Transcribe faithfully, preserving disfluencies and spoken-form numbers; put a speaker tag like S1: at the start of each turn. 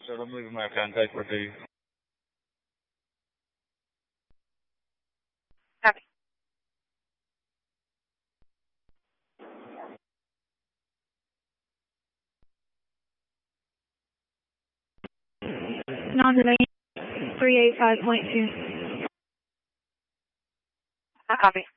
S1: So I'm leaving my contact with you.
S2: Copy.
S3: Non-delay three eight five point two.
S2: I copy.